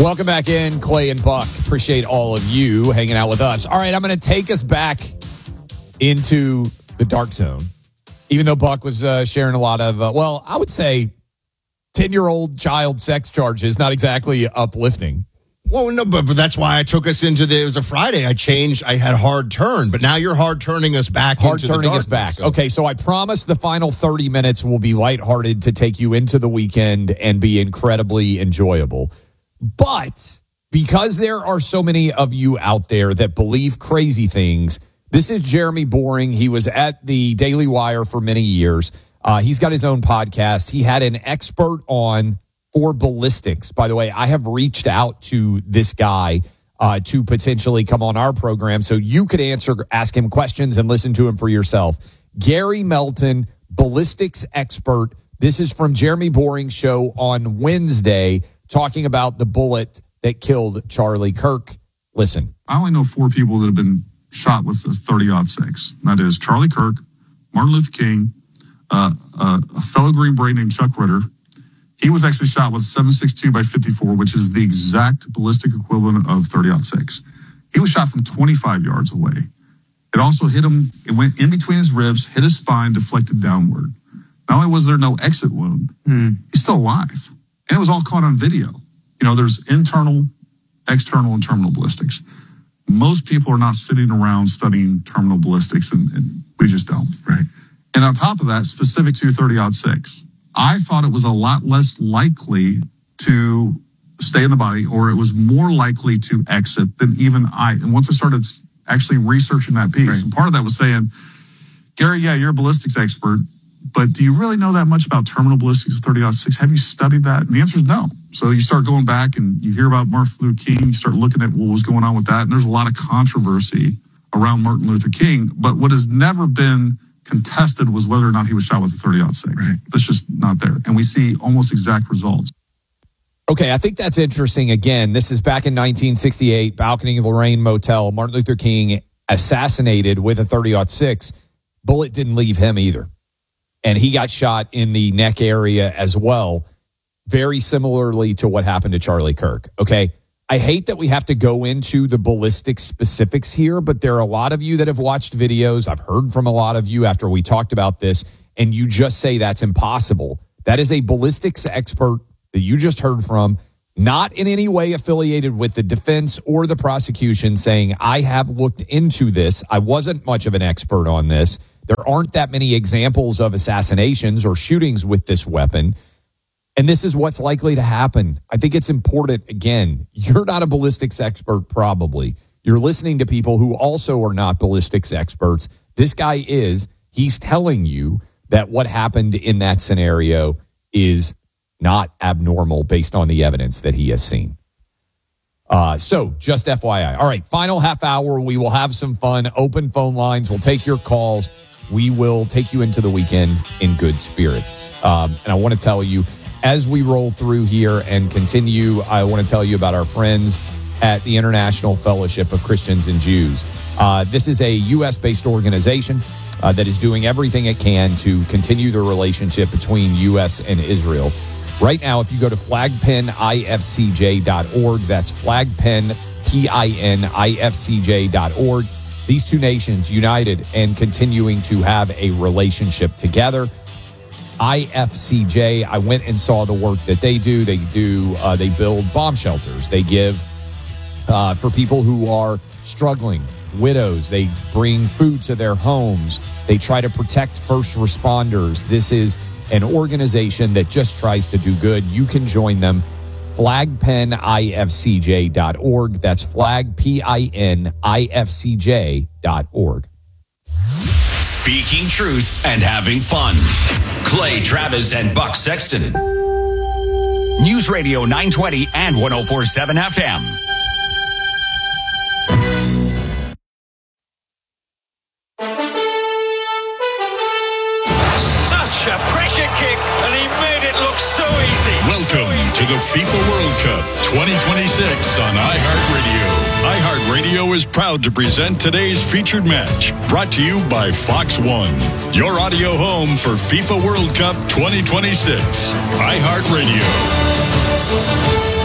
Welcome back in, Clay and Buck. Appreciate all of you hanging out with us. All right, I'm going to take us back into the dark zone. Even though Buck was sharing a lot of, I would say 10-year-old child sex charges, not exactly uplifting. Well, no, but that's why I took us into it was a Friday. I had hard turn, but now you're hard turning us back into the darkness. Hard turning us back. So. Okay, so I promise the final 30 minutes will be lighthearted to take you into the weekend and be incredibly enjoyable. But because there are so many of you out there that believe crazy things, this is Jeremy Boring. He was at the Daily Wire for many years. He's got his own podcast. He had an expert on for ballistics. By the way, I have reached out to this guy to potentially come on our program so you could ask him questions and listen to him for yourself. Gary Melton, ballistics expert. This is from Jeremy Boring's show on Wednesday, talking about the bullet that killed Charlie Kirk. Listen. I only know 4 people that have been shot with a 30-06. That is Charlie Kirk, Martin Luther King, a fellow Green Beret named Chuck Ritter. He was actually shot with 7.62 by 54, which is the exact ballistic equivalent of 30-06. He was shot from 25 yards away. It also hit him. It went in between his ribs, hit his spine, deflected downward. Not only was there no exit wound, he's still alive. And it was all caught on video. You know, there's internal, external, and terminal ballistics. Most people are not sitting around studying terminal ballistics, and we just don't. Right. And on top of that, specific to 30-06, I thought it was a lot less likely to stay in the body, or it was more likely to exit than even I. And once I started actually researching that piece, right. And part of that was saying, Gary, yeah, you're a ballistics expert, but do you really know that much about terminal ballistics of 30-06? Have you studied that? And the answer is no. So you start going back and you hear about Martin Luther King, you start looking at what was going on with that, and there's a lot of controversy around Martin Luther King. But what has never been contested was whether or not he was shot with a 30-06. Right. That's just not there. And we see almost exact results. Okay, I think that's interesting. Again, this is back in 1968, Balcony Lorraine Motel. Martin Luther King assassinated with a 30-06. Bullet didn't leave him either. And he got shot in the neck area as well, very similarly to what happened to Charlie Kirk. Okay, I hate that we have to go into the ballistic specifics here, but there are a lot of you that have watched videos. I've heard from a lot of you after we talked about this, and you just say that's impossible. That is a ballistics expert that you just heard from, not in any way affiliated with the defense or the prosecution, saying, I have looked into this. I wasn't much of an expert on this. There aren't that many examples of assassinations or shootings with this weapon. And this is what's likely to happen. I think it's important. Again, you're not a ballistics expert, probably. You're listening to people who also are not ballistics experts. This guy is. He's telling you that what happened in that scenario is not abnormal based on the evidence that he has seen. So just FYI. All right, final half hour. We will have some fun. Open phone lines. We'll take your calls. We will take you into the weekend in good spirits. And I want to tell you, as we roll through here and continue, I want to tell you about our friends at the International Fellowship of Christians and Jews. This is a U.S.-based organization that is doing everything it can to continue the relationship between U.S. and Israel. Right now, if you go to flagpenifcj.org, that's flagpenifcj.org, these two nations united and continuing to have a relationship together. IFCJ, I went and saw the work that they do. They build bomb shelters. They give for people who are struggling, widows. They bring food to their homes. They try to protect first responders. This is an organization that just tries to do good. You can join them. flagpenifcj.org. That's flagpenifcj.org. Speaking truth and having fun. Clay Travis and Buck Sexton. News Radio 920 and 104.7 FM. Such a pressure kick, and he made it look so easy. Welcome to the FIFA World Cup 2026 on iHeartRadio. iHeartRadio is proud to present today's featured match, brought to you by Fox One, your audio home for FIFA World Cup 2026. iHeartRadio.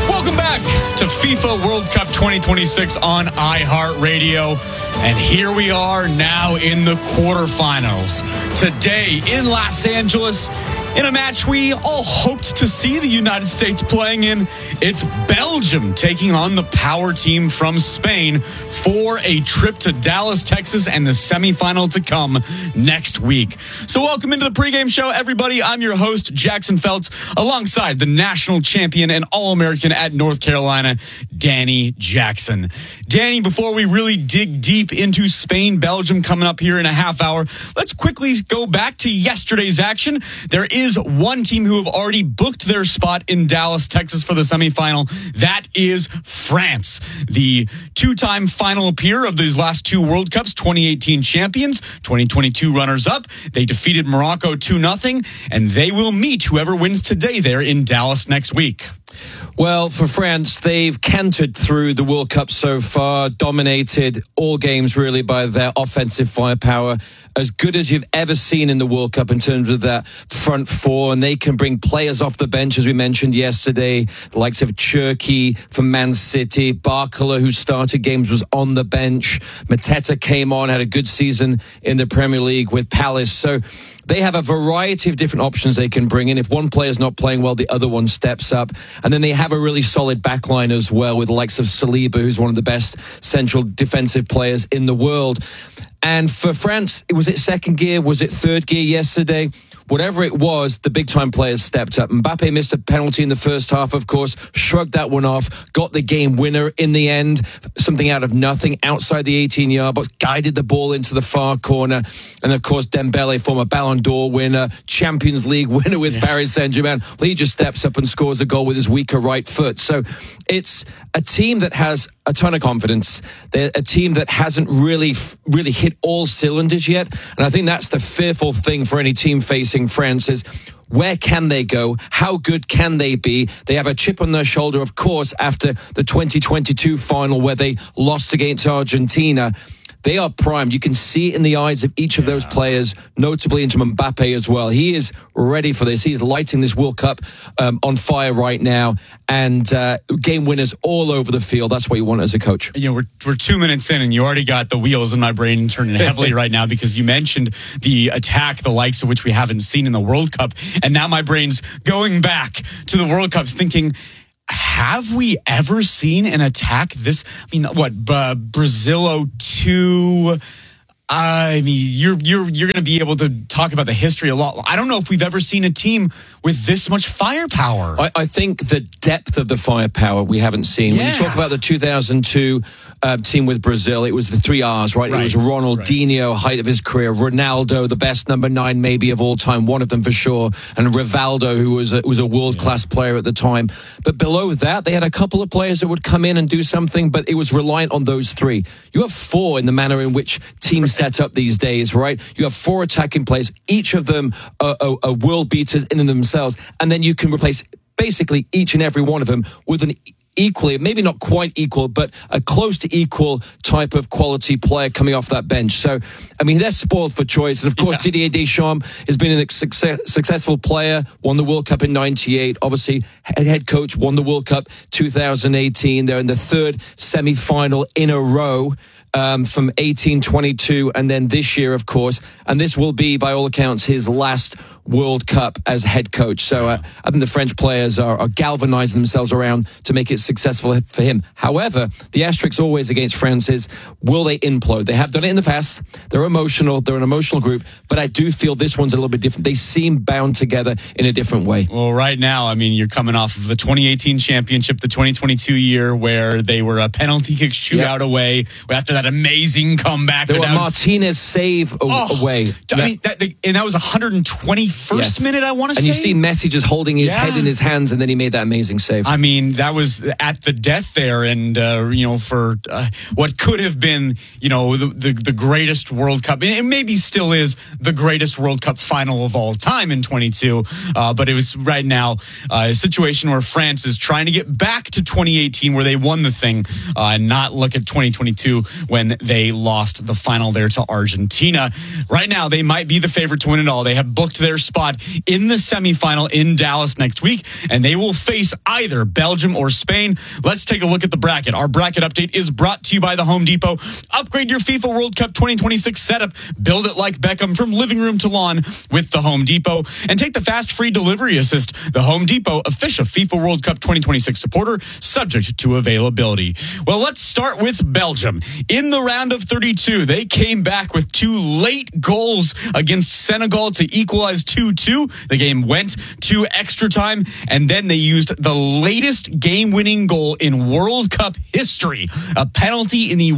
Welcome back to FIFA World Cup 2026 on iHeartRadio. And here we are now in the quarterfinals. Today in Los Angeles, in a match we all hoped to see the United States playing in. It's Belgium taking on the power team from Spain for a trip to Dallas, Texas, and the semifinal to come next week. So welcome into the pregame show, everybody. I'm your host, Jackson Feltz, alongside the national champion and All-American at North Carolina, Danny Jackson. Danny, before we really dig deep into Spain, Belgium coming up here in a half hour, let's quickly go back to yesterday's action. There is one team who have already booked their spot in Dallas, Texas for the semifinal. That is France, the two-time final appearer of these last two World Cups, 2018 champions, 2022 runners-up. They defeated Morocco 2-0, and they will meet whoever wins today there in Dallas next week. Well, for France, they've cantered through the World Cup so far, dominated all games really by their offensive firepower, as good as you've ever seen in the World Cup in terms of that front four, and they can bring players off the bench, as we mentioned yesterday, the likes of Cherki from Man City, Barcola, who started games, was on the bench, Mateta came on, had a good season in the Premier League with Palace, so they have a variety of different options they can bring in. If one player's not playing well, the other one steps up. And then they have a really solid backline as well with the likes of Saliba, who's one of the best central defensive players in the world. And for France, was it second gear? Was it third gear yesterday? Whatever it was, the big-time players stepped up. Mbappe missed a penalty in the first half, of course, shrugged that one off, got the game winner in the end, something out of nothing, outside the 18-yard box, guided the ball into the far corner. And, of course, Dembele, former Ballon d'Or winner, Champions League winner with Paris Saint-Germain, well, he just steps up and scores a goal with his weaker right foot. So it's a team that has a ton of confidence. They're a team that hasn't really hit all cylinders yet. And I think that's the fearful thing for any team facing France is, where can they go? How good can they be? They have a chip on their shoulder, of course, after the 2022 final where they lost against Argentina. They are primed. You can see it in the eyes of each of those players, notably into Mbappe as well. He is ready for this. He is lighting this World Cup on fire right now, and game winners all over the field. That's what you want as a coach. You know, we're 2 minutes in, and you already got the wheels in my brain turning heavily right now because you mentioned the attack, the likes of which we haven't seen in the World Cup, and now my brain's going back to the World Cups thinking, have we ever seen an attack this? I mean, what, Brazil 02? I mean, you're going to be able to talk about the history a lot. I don't know if we've ever seen a team with this much firepower. I think the depth of the firepower we haven't seen. When you talk about the 2002 team with Brazil, it was the 3 R's, right? It was Ronaldinho, height of his career, Ronaldo, the best number 9 maybe of all time, one of them for sure, and Rivaldo, who was a world-class player at the time. But below that, they had a couple of players that would come in and do something, but it was reliant on those 3. You have 4 in the manner in which teams set up these days, right? You have 4 attacking players, each of them are world beaters in themselves, and then you can replace basically each and every one of them with an equally, maybe not quite equal, but a close to equal type of quality player coming off that bench. So, I mean, they're spoiled for choice. And of course, Didier Deschamps has been a successful player, won the World Cup in 98, obviously head coach, won the World Cup 2018. They're in the 3rd semi-final in a row. From 18-22 and then this year, of course. And this will be, by all accounts, his last World Cup as head coach. So I think the French players are galvanizing themselves around to make it successful for him. However, the asterisk always against France is, will they implode? They have done it in the past. They're emotional. They're an emotional group. But I do feel this one's a little bit different. They seem bound together in a different way. Well, right now, I mean, you're coming off of the 2018 championship, the 2022 year where they were a penalty kick shootout away after that amazing comeback. They were Martinez save away. I mean, that was 121st minute, I want to say. And you see Messi just holding his head in his hands, and then he made that amazing save. I mean, that was at the death there, and for what could have been, the greatest World Cup, it maybe still is the greatest World Cup final of all time in 22. But it was right now a situation where France is trying to get back to 2018, where they won the thing, and not look at 2022 when they lost the final there to Argentina. Right now, they might be the favorite to win it all. They have booked their spot in the semifinal in Dallas next week, and they will face either Belgium or Spain. Let's take a look at the bracket. Our bracket update is brought to you by the Home Depot. Upgrade your FIFA World Cup 2026 setup. Build it like Beckham from living room to lawn with the Home Depot. And take the fast free delivery assist. The Home Depot, official FIFA World Cup 2026 supporter, subject to availability. Well, let's start with Belgium. In the round of 32, they came back with 2 late goals against Senegal to equalize 2-2. The game went to extra time, and then they used the latest game-winning goal in World Cup history, a penalty in the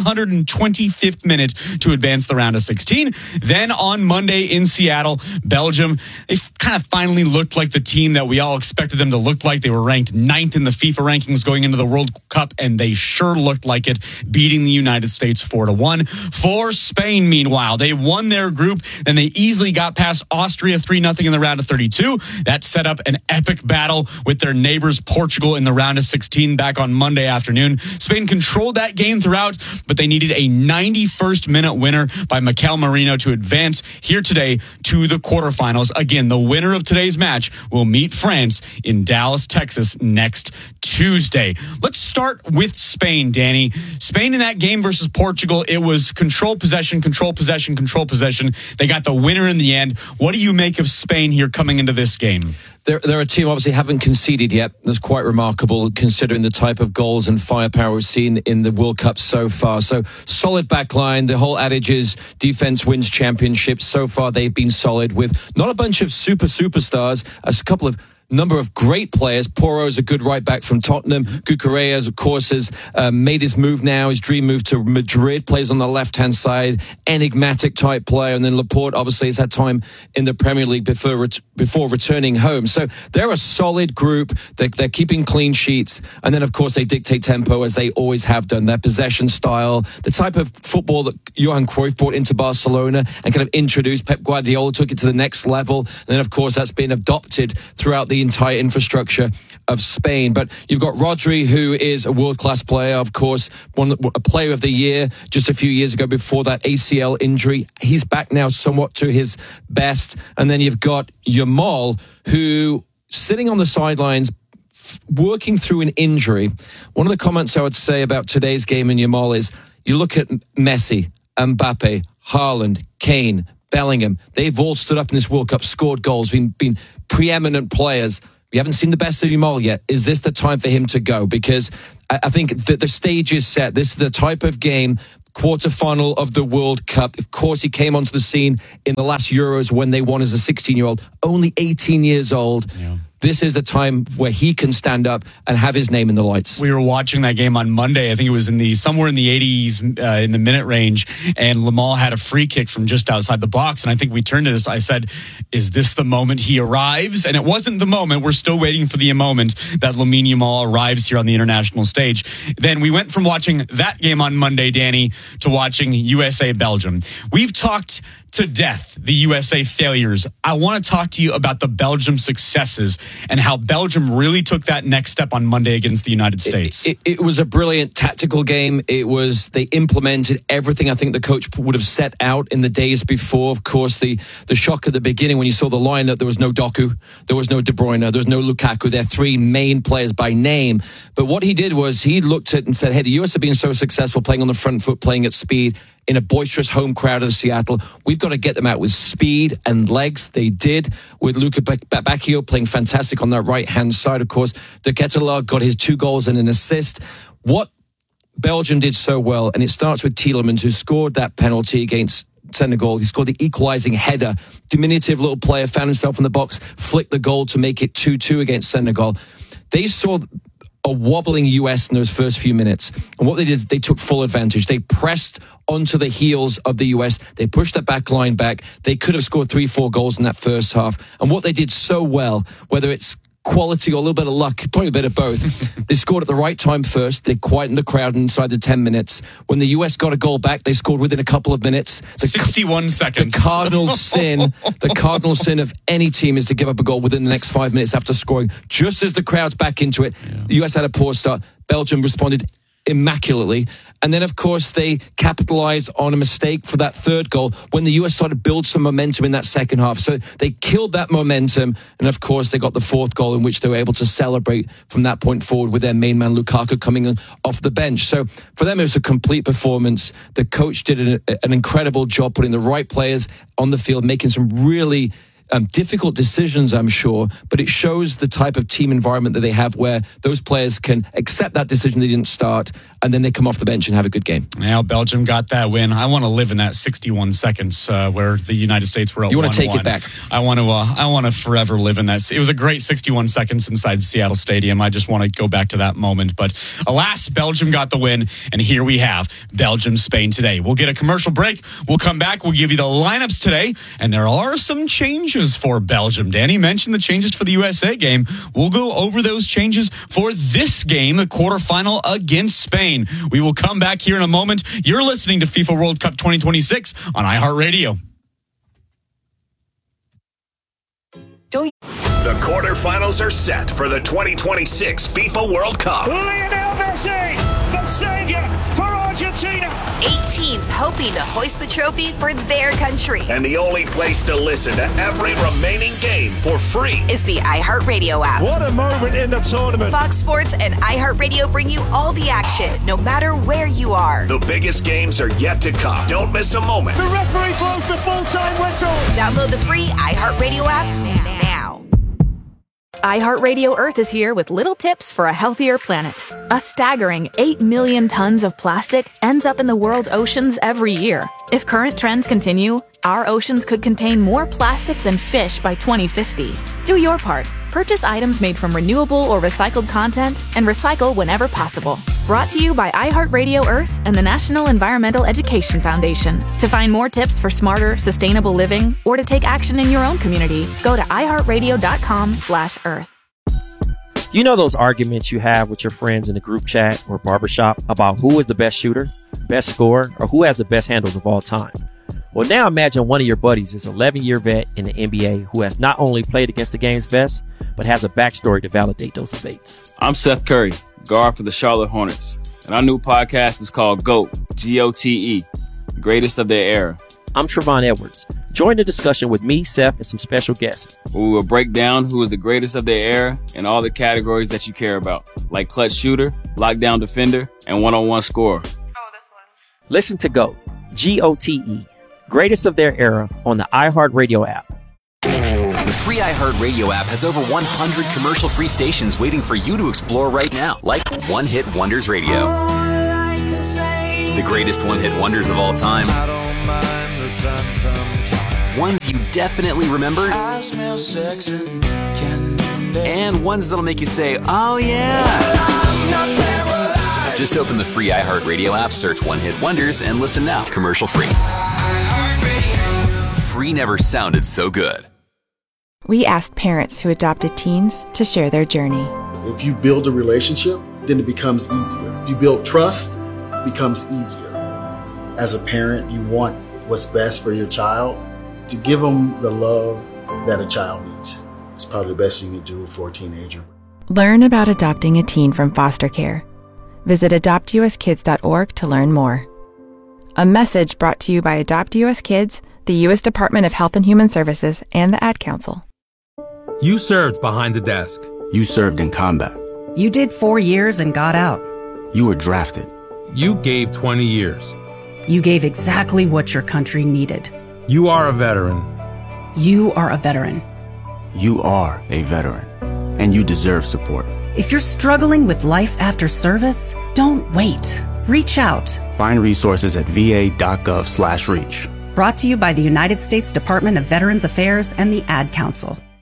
125th minute to advance the round of 16. Then on Monday in Seattle, Belgium, they kind of finally looked like the team that we all expected them to look like. They were ranked 9th in the FIFA rankings going into the World Cup, and they sure looked like it, beating the United States 4-1. For Spain, meanwhile, they won their group, then they easily got past Austria 3-0 in the round of 32. That set up an epic battle with their neighbors Portugal in the round of 16 back on Monday afternoon. Spain controlled that game throughout, but they needed a 91st minute winner by Mikel Merino to advance here today to the quarterfinals. Again, the winner of today's match will meet France in Dallas, Texas next Tuesday. Let's start with Spain, Danny. Spain in that game versus Portugal, it was control possession, control possession, control possession. They got the winner in the end. What do you make of Spain here coming into this game? They're a team obviously haven't conceded yet. That's quite remarkable considering the type of goals and firepower we've seen in the World Cup so far. So solid backline. The whole adage is defense wins championships. So far they've been solid with not a bunch of superstars, a couple of number of great players. Porro is a good right back from Tottenham. Cucurella, of course, has made his move now, his dream move to Madrid, plays on the left-hand side, enigmatic type player. And then Laporte obviously has had time in the Premier League before returning home. So they're a solid group. They're keeping clean sheets. And then, of course, they dictate tempo as they always have done. Their possession style, the type of football that Johan Cruyff brought into Barcelona and kind of introduced. Pep Guardiola took it to the next level. And then, of course, that's been adopted throughout the entire infrastructure of Spain. But you've got Rodri, who is a world-class player, of course, a player of the year just a few years ago before that ACL injury. He's back now somewhat to his best. And then you've got Yamal, who sitting on the sidelines working through an injury. One of the comments I would say about today's game in Yamal is you look at Messi, Mbappe, Haaland, Kane, Bellingham. They've all stood up in this World Cup, scored goals, been preeminent players. We haven't seen the best of Yamal yet. Is this the time for him to go? Because I think that the stage is set. This is the type of game, quarterfinal of the World Cup. Of course, he came onto the scene in the last Euros when they won as a 16-year-old, only 18 years old. Yeah. This is a time where he can stand up and have his name in the lights. We were watching that game on Monday. I think it was somewhere in the 80s in the minute range, and Yamal had a free kick from just outside the box. And I think we turned to this. I said, "Is this the moment he arrives?" And it wasn't the moment. We're still waiting for the moment that Lamine Yamal arrives here on the international stage. Then we went from watching that game on Monday, Danny, to watching USA Belgium. We've talked to death the USA failures. I want to talk to you about the Belgium successes and how Belgium really took that next step on Monday against the United States. It was a brilliant tactical game. They implemented everything I think the coach would have set out in the days before. Of course, the shock at the beginning when you saw the lineup, there was no Doku, there was no De Bruyne, there was no Lukaku. They're 3 main players by name. But what he did was he looked at it and said, hey, the US have been so successful playing on the front foot, playing at speed, in a boisterous home crowd of Seattle. We've got to get them out with speed and legs. They did with Luka Bacchio playing fantastic on that right-hand side, of course. De Ketelaere got his 2 goals and an assist. What Belgium did so well, and it starts with Tielemans, who scored that penalty against Senegal. He scored the equalizing header. Diminutive little player, found himself in the box, flicked the goal to make it 2-2 against Senegal. They saw a wobbling US in those first few minutes. And what they did, they took full advantage. They pressed onto the heels of the US. They pushed the back line back. They could have scored 3-4 goals in that first half. And what they did so well, whether it's quality or a little bit of luck, probably a bit of both. They scored at the right time first. They quietened the crowd inside the 10 minutes. When the US got a goal back, they scored within a couple of minutes. 61 seconds. The cardinal sin of any team is to give up a goal within the next 5 minutes after scoring. Just as the crowd's back into it, the US had a poor start. Belgium responded immaculately. And then, of course, they capitalized on a mistake for that third goal when the U.S. started to build some momentum in that second half. So they killed that momentum. And, of course, they got the fourth goal in which they were able to celebrate from that point forward with their main man, Lukaku, coming off the bench. So for them, it was a complete performance. The coach did an incredible job putting the right players on the field, making some really difficult decisions, I'm sure, but it shows the type of team environment that they have where those players can accept that decision they didn't start and then they come off the bench and have a good game. Now Belgium got that win. I want to live in that 61 seconds where the United States were at 1-1. You want to take it back? I want to forever live in that. It was a great 61 seconds inside Seattle Stadium. I just want to go back to that moment. But alas, Belgium got the win, and here we have Belgium-Spain today. We'll get a commercial break. We'll come back. We'll give you the lineups today, and there are some changes for Belgium. Danny mentioned the changes for the USA game. We'll go over those changes for this game, the quarterfinal against Spain. We will come back here in a moment. You're listening to FIFA World Cup 2026 on iHeartRadio. The quarterfinals are set for the 2026 FIFA World Cup. Lionel Messi, the savior for Argentina. 8 teams hoping to hoist the trophy for their country. And the only place to listen to every remaining game for free is the iHeartRadio app. What a moment in the tournament. Fox Sports and iHeartRadio bring you all the action, no matter where you are. The biggest games are yet to come. Don't miss a moment. The referee blows the full-time whistle. Download the free iHeartRadio app now. iHeartRadio Earth is here with little tips for a healthier planet. A staggering 8 million tons of plastic ends up in the world's oceans every year. If current trends continue, our oceans could contain more plastic than fish by 2050. Do your part. Purchase items made from renewable or recycled content and recycle whenever possible. Brought to you by iHeartRadio Earth and the National Environmental Education Foundation. To find more tips for smarter, sustainable living or to take action in your own community, go to iHeartRadio.com/Earth. You know those arguments you have with your friends in the group chat or barbershop about who is the best shooter, best scorer, or who has the best handles of all time? Well, now imagine one of your buddies is an 11-year vet in the NBA who has not only played against the game's best, but has a backstory to validate those debates. I'm Seth Curry, guard for the Charlotte Hornets, and our new podcast is called GOAT, G-O-T-E, Greatest of Their Era. I'm Trevon Edwards. Join the discussion with me, Seth, and some special guests. We will break down who is the greatest of their era in all the categories that you care about, like clutch shooter, lockdown defender, and one-on-one scorer. Listen to GOAT, G-O-T-E, Greatest of Their Era on the iHeartRadio app. The free iHeartRadio app has over 100 commercial-free stations waiting for you to explore right now, like One Hit Wonders Radio. The greatest one-hit wonders of all time. Ones you definitely remember. And ones that'll make you say, oh yeah. Just open the free iHeartRadio app, search One Hit Wonders, and listen now, commercial-free. Free never sounded so good. We asked parents who adopted teens to share their journey. If you build a relationship, then it becomes easier. If you build trust, it becomes easier. As a parent, you want what's best for your child. To give them the love that a child needs. It's probably the best thing you can do for a teenager. Learn about adopting a teen from foster care. Visit adoptuskids.org to learn more. A message brought to you by Adopt US Kids, the U.S. Department of Health and Human Services, and the Ad Council. You served behind the desk. You served in combat. You did 4 years and got out. You were drafted. You gave 20 years. You gave exactly what your country needed. You are a veteran. You are a veteran. You are a veteran, and you deserve support. If you're struggling with life after service, don't wait. Reach out. Find resources at va.gov/reach. Brought to you by the United States Department of Veterans Affairs and the Ad Council.